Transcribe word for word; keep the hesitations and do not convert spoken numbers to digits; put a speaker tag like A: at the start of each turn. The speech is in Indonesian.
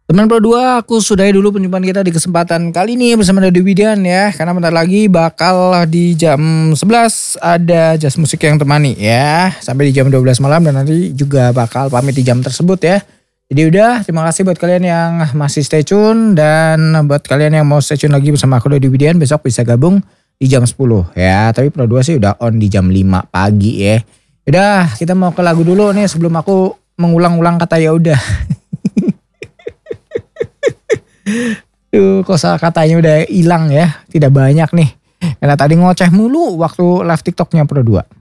A: Teman Pro dua, aku sudahi dulu perjumpaan kita di kesempatan kali ini bersama Dodi Widian ya. Karena bentar lagi bakal di jam sebelas ada Jazz Musik yang temani ya. Sampai di jam dua belas malam dan nanti juga bakal pamit di jam tersebut ya. Jadi udah, terima kasih buat kalian yang masih stay tune. Dan buat kalian yang mau stay tune lagi bersama aku Dodi Widian, besok bisa gabung di jam sepuluh ya. Tapi Pro dua sih udah on di jam lima pagi ya. Udah, kita mau ke lagu dulu nih sebelum aku mengulang-ulang kata ya udah. Tuh kosa katanya udah hilang ya. Tidak banyak nih. Karena tadi ngoceh mulu waktu live TikToknya Pro dua.